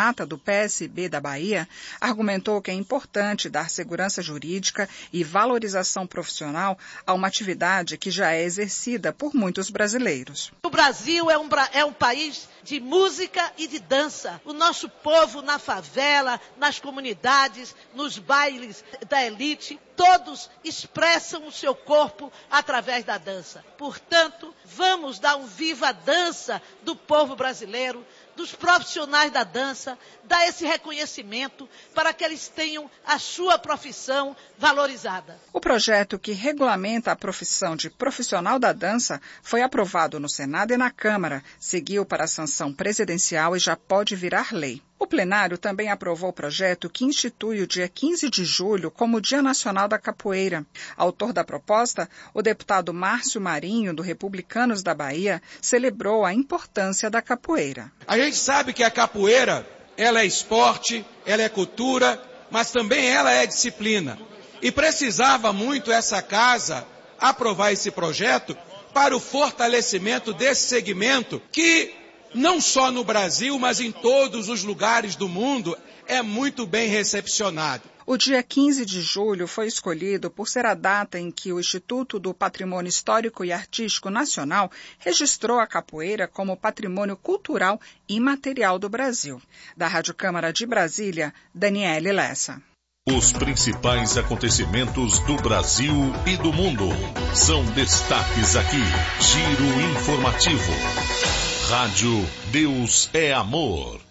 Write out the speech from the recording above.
candidata do PSB da Bahia, argumentou que é importante dar segurança jurídica e valorização profissional a uma atividade que já é exercida por muitos brasileiros. O Brasil é um país de música e de dança. O nosso povo na favela, nas comunidades, nos bailes da elite, todos expressam o seu corpo através da dança. Portanto, vamos dar um viva dança do povo brasileiro, dos profissionais da dança, dar esse reconhecimento para que eles tenham a sua profissão valorizada. O projeto que regulamenta a profissão de profissional da dança foi aprovado no Senado e na Câmara, seguiu para a sanção presidencial e já pode virar lei. O plenário também aprovou o projeto que institui o dia 15 de julho como Dia Nacional da Capoeira. Autor da proposta, o deputado Márcio Marinho, do Republicanos da Bahia, celebrou a importância da capoeira. A gente sabe que a capoeira, ela é esporte, ela é cultura, mas também ela é disciplina. E precisava muito essa casa aprovar esse projeto para o fortalecimento desse segmento que, não só no Brasil, mas em todos os lugares do mundo, é muito bem recepcionado. O dia 15 de julho foi escolhido por ser a data em que o Instituto do Patrimônio Histórico e Artístico Nacional registrou a capoeira como patrimônio cultural imaterial do Brasil. Da Rádio Câmara de Brasília, Daniele Lessa. Os principais acontecimentos do Brasil e do mundo são destaques aqui. Giro informativo. Rádio Deus é Amor.